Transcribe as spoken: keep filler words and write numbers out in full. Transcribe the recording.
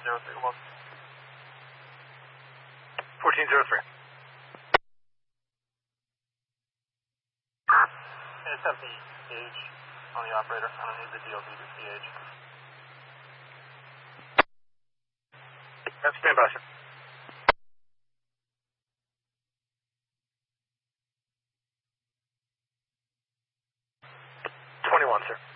zero three, come on. fourteen zero three. Intercept the C H on the operator. I don't need the D O B to C H. That's stand by, sir. twenty-one, sir.